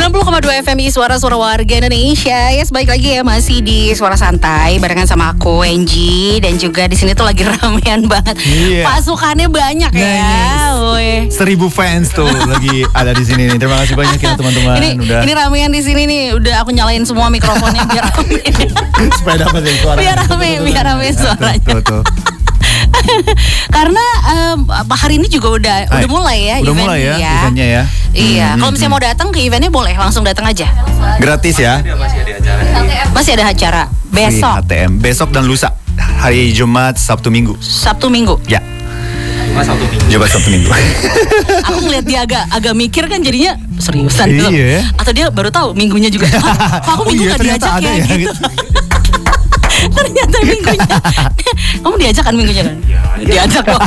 90,2 FMI Suara Warga Indonesia. Yes, balik lagi ya, masih di Suara Santai barengan sama aku Angie, dan juga di sini tuh lagi ramean banget. Pasukannya banyak ya. 1,000 fans tuh lagi ada di sini nih. Terima kasih banyak ya teman-teman. Ini ramean di sini nih. Udah aku nyalain semua mikrofonnya biar rame. Supaya dapat suara. Biar rame suaranya. Tuh. Karena hari ini juga udah mulai ya eventnya ya. Iya, kalau misalnya mau datang ke eventnya boleh langsung datang aja. Gratis ya. Masih ada acara besok. HTM besok dan lusa. Hari Jumat, Sabtu, Minggu. Ya. Jumat, Sabtu, Minggu. Aku ngeliat dia agak mikir kan, jadinya seriusan gitu. Iya. Atau dia baru tahu minggunya juga. Aku minggu gak diajak ya gitu. Ternyata minggunya. Kamu diajak kan minggunya kan? Diajak kok.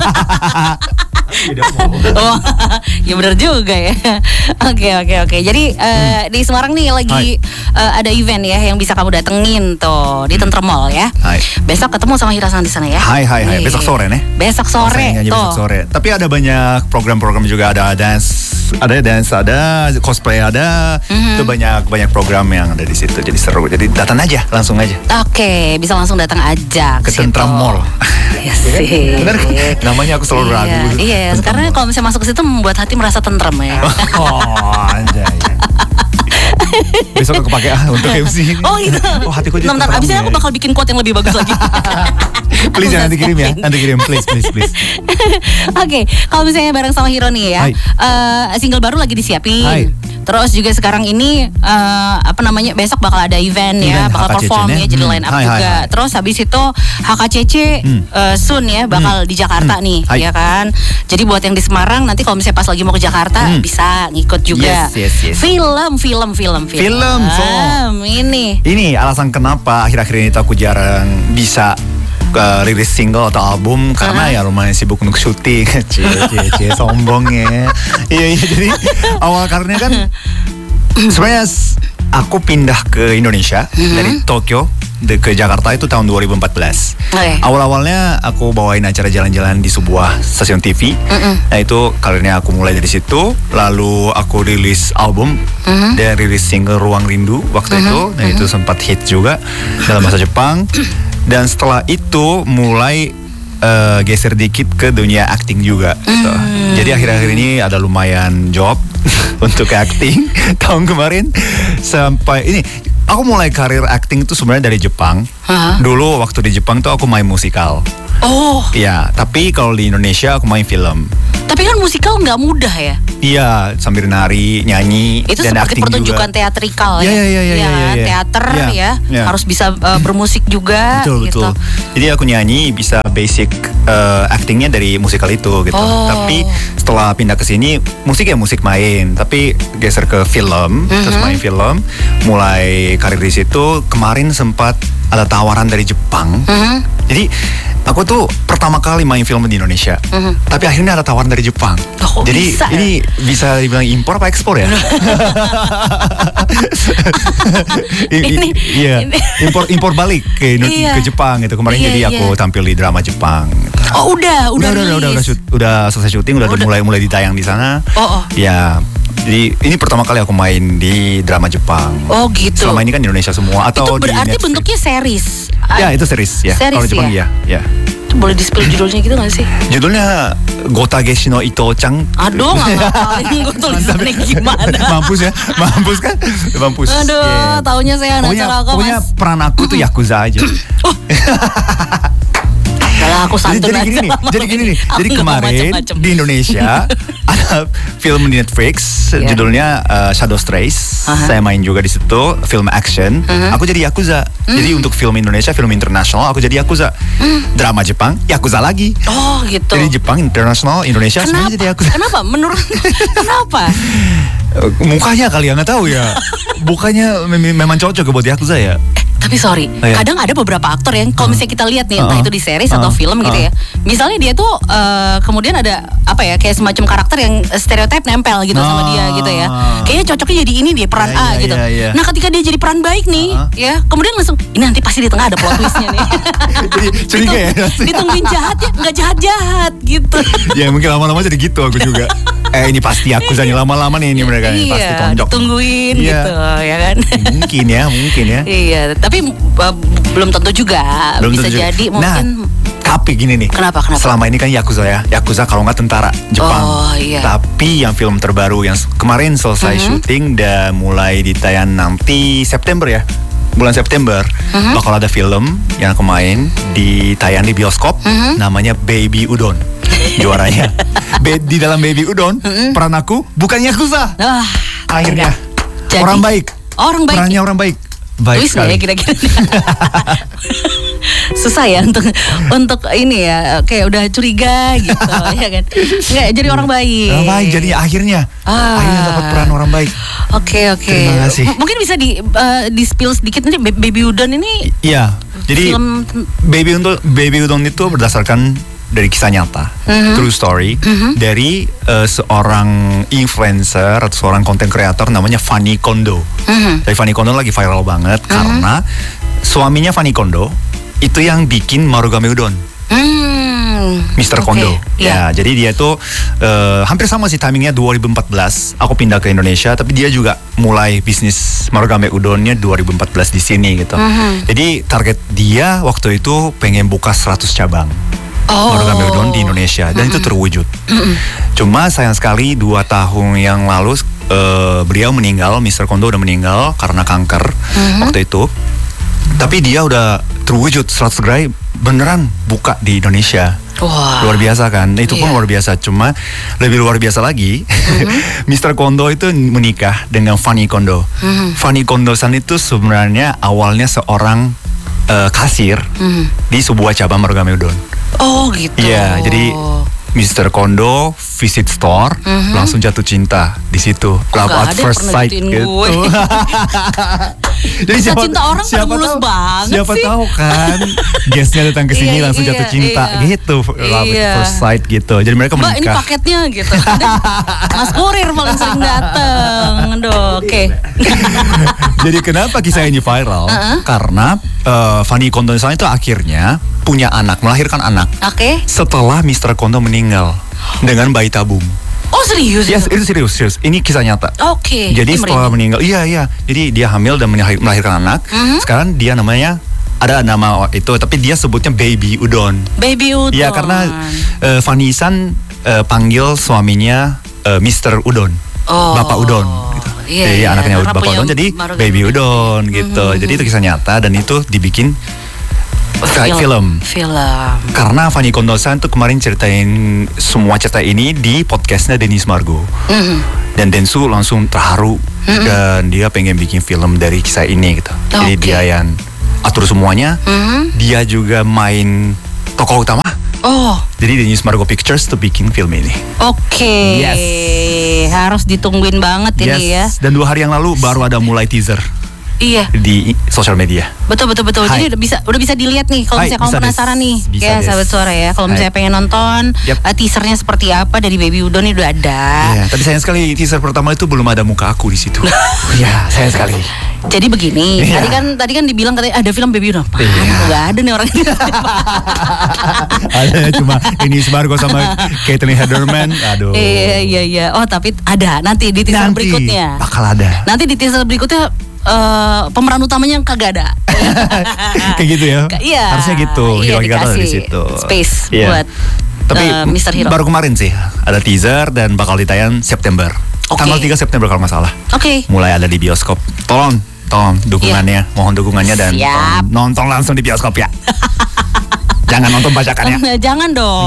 Oh, ya benar juga ya. Oke. Jadi di Semarang nih lagi ada event ya yang bisa kamu datengin tuh di Tentrem Mall ya. Besok ketemu sama Hirasan di sana ya. Hai. Besok sore nih. Besok sore. Besok sore. Tapi ada banyak program-program juga, ada dance, ada cosplay, ada itu banyak program yang ada di situ. Jadi seru. Jadi datang aja, langsung aja. Oke, bisa langsung datang aja ke Tentrem Mall. Iya sih. Benar kan? Namanya aku selalu ragu. Iya, karena kalau misalnya masuk ke situ membuat hati merasa tentrem ya. Anjay. Besok aku pakai untuk MC. Oh gitu. Hatiku jadi bentar, abisnya aku bakal bikin quote yang lebih bagus lagi. Please jangan dikirim ya. Nanti kirim please. Oke, kalau misalnya bareng sama Hiro nih ya, single baru lagi disiapin. Terus juga sekarang ini besok bakal ada event ya, bakal perform ya, jadi line up juga. Terus habis itu HKCC soon ya bakal di Jakarta nih, ya kan. Jadi buat yang di Semarang nanti kalau misalnya pas lagi mau ke Jakarta bisa ngikut juga. Yes. Film. Ini alasan kenapa akhir-akhir ini aku jarang bisa rilis single atau album, karena ya lumayan sibuk untuk syuting. Cie sombong ya. Iya, jadi awal karirnya kan sebenarnya aku pindah ke Indonesia dari Tokyo ke Jakarta itu tahun 2014. Awal-awalnya aku bawain acara jalan-jalan di sebuah stasiun TV. Nah itu karirnya aku mulai dari situ. Lalu aku rilis album dan rilis single Ruang Rindu waktu itu. Nah itu sempat hit juga dalam bahasa Jepang. Dan setelah itu mulai geser dikit ke dunia acting juga gitu. Jadi akhir-akhir ini ada lumayan job untuk acting tahun kemarin sampai ini. Aku mulai karir acting itu sebenarnya dari Jepang. Dulu waktu di Jepang tuh aku main musikal. Oh. Iya, tapi kalau di Indonesia aku main film. Tapi kan musikal nggak mudah ya? Iya, sambil nari, nyanyi, itu dan seperti acting pertunjukan juga. Teatrikal ya. Iya. Teater ya. Harus bisa bermusik juga. Betul. Jadi aku nyanyi bisa basic actingnya dari musikal itu gitu. Tapi setelah pindah ke sini musik main, tapi geser ke film, terus main film, mulai karir di situ. Kemarin sempat ada tawaran dari Jepang. Jadi aku tuh pertama kali main film di Indonesia, tapi akhirnya ada tawaran dari Jepang. Jadi bisa, ini bisa dibilang impor apa ekspor ya? Impor balik ke Jepang gitu. Kemarin jadi aku tampil di drama Jepang. Oh udah selesai syuting, udah mulai ditayang di sana. Ya. Jadi ini pertama kali aku main di drama Jepang. Oh gitu. Selama ini kan di Indonesia semua atau itu berarti di bentuknya series. Ya itu series ya. Kalau Jepang ya. Itu boleh di-spill judulnya gitu gak sih? Judulnya Gotageshi no Ito-chan. Aduh gak ngapalin gue tulisannya gimana. Mampus kan? Mampus. Aduh, taunya saya anak Caraka. Pokoknya peran aku tuh Yakuza aja. Aku santun jadi gini nih. Jadi kemarin di Indonesia ada film di Netflix judulnya Shadow Strays. Saya main juga di situ, film action. Aku jadi Yakuza. Jadi untuk film Indonesia, film internasional aku jadi Yakuza. Drama Jepang, Yakuza lagi. Oh gitu. Jadi Jepang internasional, Indonesia semuanya jadi Yakuza. Kenapa? Kenapa? Mukanya kali ya, nggak tahu ya. Bukannya memang cocok buat Yakuza ya. Tapi sorry, kadang ada beberapa aktor yang kalau misalnya kita lihat nih, entah itu di series atau film gitu ya. Misalnya dia tuh kemudian ada kayak semacam karakter yang stereotip nempel gitu sama dia gitu ya. Kayaknya cocoknya jadi ini dia peran A gitu. Nah ketika dia jadi peran baik nih, ya kemudian langsung ini nanti pasti di tengah ada plot twistnya nih. Jadi curiga ya. Ditungguin jahatnya, nggak jahat gitu. Ya mungkin lama-lama jadi gitu aku juga. Ini pasti Yakuzanya lama-lama nih ini mereka nih pasti tonjok. Tungguin gitu ya kan. Mungkin ya. Iya, tapi belum tentu juga. Bisa jadi mungkin. Tapi gini nih. Kenapa? Selama ini kan Yakuza kalau nggak tentara Jepang. Oh iya. Tapi yang film terbaru yang kemarin selesai syuting dan mulai ditayang nanti September ya. Bulan September bakal ada film yang kemarin ditayang di bioskop namanya Baby Udon. Juaranya. Di dalam Baby Udon peran aku bukan Yakuza. Akhirnya orang baik. Perannya orang baik. Baik sekali. Kira-kira. Susah ya untuk ini ya, kayak udah curiga gitu ya kan. Nggak jadi orang baik. Orang baik jadi akhirnya dapat peran orang baik. Oke. Terima kasih. Mungkin bisa di spill sedikit nih Baby Udon ini. Iya. Jadi film Baby Udon itu berdasarkan dari kisah nyata, true story dari seorang influencer atau seorang content creator namanya Fanny Kondo. Dari Fanny Kondo lagi viral banget karena suaminya Fanny Kondo itu yang bikin Marugame Udon. Mr. Kondo. Ya, jadi dia tuh hampir sama sih timingnya 2014. Aku pindah ke Indonesia, tapi dia juga mulai bisnis Marugame Udonnya 2014 di sini gitu. Jadi target dia waktu itu pengen buka 100 cabang. Marugame Udon di Indonesia dan itu terwujud. Cuma sayang sekali 2 tahun yang lalu beliau meninggal, Mr. Kondo udah meninggal karena kanker waktu itu. Tapi dia udah terwujud 100 gerai beneran buka di Indonesia. Luar biasa kan? Itu pun luar biasa. Cuma lebih luar biasa lagi, Mr. Kondo itu menikah dengan Fanny Kondo. Fanny Kondo-san itu sebenarnya awalnya seorang kasir di sebuah cabang Marugame Udon. Oh gitu. Iya, jadi Mr. Kondo visit store, langsung jatuh cinta di situ. Love at first sight gitu. Jadi cinta orang mulus banget siapa sih. Tahu kan, guestnya datang ke sini langsung jatuh cinta gitu. Love at first sight gitu. Jadi mereka menikah. Mbak, ini paketnya gitu. Mas kurir paling sering datang. Oke. Jadi kenapa kisah ini viral? Karena Fanny Kondo itu akhirnya punya anak, melahirkan anak. Setelah Mr. Kondo meninggal dengan bayi tabung. Oh serius? Yes, itu serius. Ini kisah nyata. Jadi setelah meninggal, iya. Jadi dia hamil dan melahirkan anak. Sekarang dia namanya ada nama itu, tapi dia sebutnya Baby Udon. Baby Udon. Iya, karena Fanny-san panggil suaminya Mr. Udon, Bapak Udon. Gitu. Jadi anaknya Bapak Udon, jadi Baby Udon gitu. Jadi itu kisah nyata dan itu dibikin film. Karena Fanny Kondo-san tuh kemarin ceritain semua cerita ini di podcastnya Denis Margo. Dan Densu langsung terharu dan dia pengen bikin film dari kisah ini gitu. Jadi dia yang atur semuanya. Dia juga main tokoh utama. Jadi Denis Margo Pictures tuh bikin film ini. Yes. Harus ditungguin banget ini ya. Dan 2 hari yang lalu baru ada mulai teaser. Di sosial media. Betul. Jadi udah bisa dilihat nih kalau misalnya kamu penasaran nih. Ya sahabat suara ya. Kalau misalnya pengen nonton teasernya seperti apa dari Baby Udon ini udah ada. Tapi sayang sekali teaser pertama itu belum ada muka aku di situ. Sayang sekali. Jadi begini, tadi kan dibilang katanya ada film Baby Udon. Gak ada nih orang ini. Ada cuma ini Margo sama Caitlin Halderman. Aduh. Iya. Oh tapi ada nanti di teaser berikutnya. Bakal ada. Nanti di teaser berikutnya pemeran utamanya kagak ada. Kayak gitu ya? Iya. Harusnya gitu. Hiro-Higata di situ. Space buat tapi Mr. Hiro. Baru kemarin sih ada teaser dan bakal ditayang September. Tanggal 3 September kalau nggak salah. Mulai ada di bioskop. Tolong dukungannya, mohon dukungannya dan nonton langsung di bioskop ya. Jangan nonton bacakannya. Jangan dong.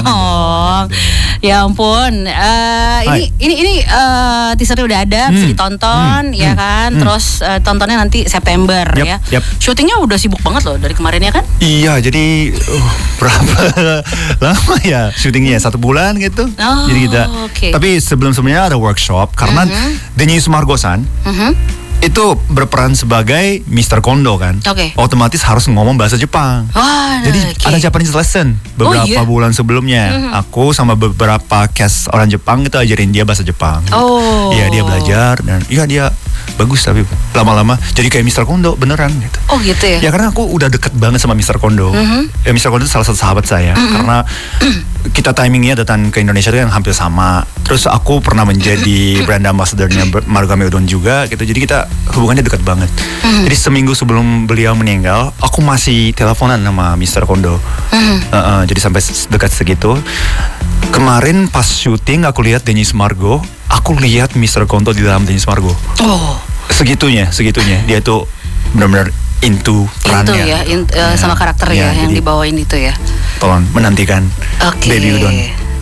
Ya ampun. Ini teasernya udah ada, bisa ditonton ya kan. Terus tontonnya nanti September ya. Syutingnya udah sibuk banget loh dari kemarin ya kan? Iya, jadi berapa lama ya syutingnya? 1 bulan gitu. Jadi kita. Tapi sebelumnya ada workshop karena Denis Margo-san itu berperan sebagai Mr. Kondo kan. Otomatis harus ngomong bahasa Jepang. Jadi ada Japanese lesson beberapa bulan sebelumnya. Aku sama beberapa cast orang Jepang itu ajarin dia bahasa Jepang. Iya, dia belajar dan dia bagus tapi lama-lama jadi kayak Mr. Kondo beneran gitu. Oh gitu ya? Ya karena aku udah deket banget sama Mr. Kondo. Ya Mr. Kondo itu salah satu sahabat saya karena kita timingnya datang ke Indonesia itu yang hampir sama. Terus aku pernah menjadi brand ambassador-nya Marugame Udon juga gitu. Jadi kita hubungannya dekat banget. Jadi seminggu sebelum beliau meninggal, aku masih teleponan sama Mr. Kondo. Jadi sampai dekat segitu. Kemarin pas syuting aku lihat Dennis Margo, aku lihat Mr. Kondo di dalam Dennis Margo. Oh. Segitunya. Dia tuh benar-benar into perannya. Itu ya, sama karakter ya yang dibawain itu ya. Tolong menantikan Baby Udon.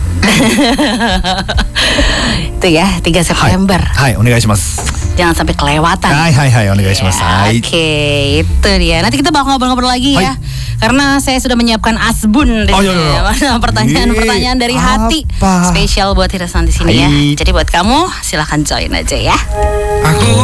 Itu ya 3 September. Hai, onegaishimasu. Jangan sampai kelewatan. Hai, onegaishimasu. Oke, itu dia. Nanti kita bakal ngobrol-ngobrol lagi ya. Karena saya sudah menyiapkan asbun pertanyaan dari hati spesial buat Hirosan di sini ya. Jadi buat kamu silahkan join aja ya. Aku